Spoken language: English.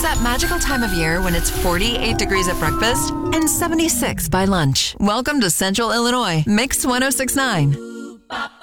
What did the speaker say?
that magical time of year when it's 48 degrees at breakfast and 76 by lunch. Welcome to Central Illinois, Mix 1069.